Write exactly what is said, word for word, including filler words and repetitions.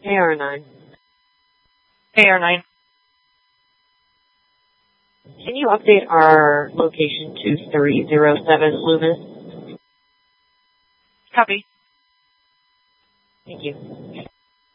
A R nine. A R nine. Can you update our location to three zero seven Loomis? Copy. Thank you.